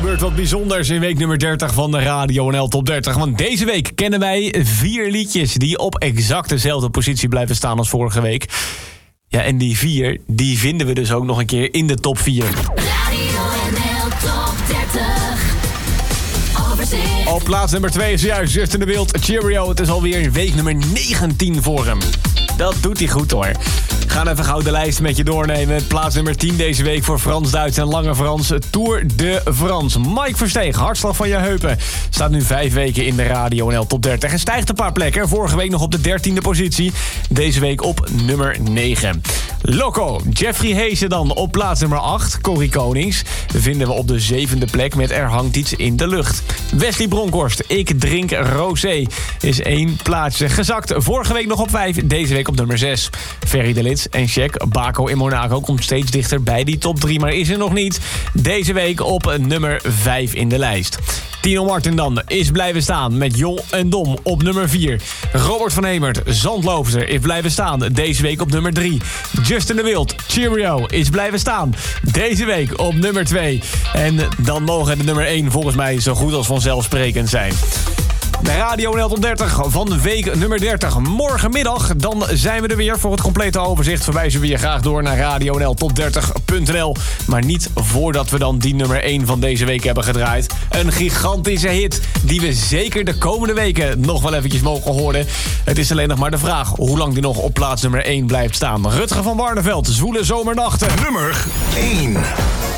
gebeurt wat bijzonders in week nummer 30 van de Radio NL Top 30. Want deze week kennen wij 4 liedjes die op exact dezelfde positie blijven staan als vorige week. Ja, en die 4, die vinden we dus ook nog een keer in de top 4. Radio NL Top 30. Overzicht. Op plaats nummer 2 is juist Justin de Wild, Cheerio. Het is alweer week nummer 19 voor hem. Dat doet hij goed hoor. Gaan even gauw de lijst met je doornemen. Plaats nummer 10 deze week voor Frans Duits en Lange Frans. Tour de France. Mike Versteeg, Hartslag van je heupen. Staat nu 5 weken in de Radio NL Top 30. En stijgt een paar plekken. Vorige week nog op de 13e positie. Deze week op nummer 9. Loco, Jeffrey Heesen dan op plaats nummer 8. Corrie Konings vinden we op de 7e plek met Er hangt iets in de lucht. Wesley Bronkhorst, Ik drink rosé, is 1 plaatsje gezakt. Vorige week nog op 5, deze week op nummer 6. Ferry de Lits en Check, Baco in Monaco komt steeds dichter bij die top 3, maar is er nog niet. Deze week op nummer 5 in de lijst. Tino Martin dan is blijven staan met Jol en Dom op nummer 4. Robert van Hemert, Zandloopster, is blijven staan. Deze week op nummer 3. Justin de Wild, Cheerio, is blijven staan. Deze week op nummer 2. En dan mogen de nummer 1 volgens mij zo goed als vanzelfsprekend zijn. De Radio NL Top 30 van de week nummer 30. Morgenmiddag dan zijn we er weer. Voor het complete overzicht verwijzen we je graag door naar radionltop30.nl. Maar niet voordat we dan die nummer 1 van deze week hebben gedraaid. Een gigantische hit die we zeker de komende weken nog wel eventjes mogen horen. Het is alleen nog maar de vraag hoe lang die nog op plaats nummer 1 blijft staan. Rutger van Barneveld, Zwoele zomernachten. Nummer 1.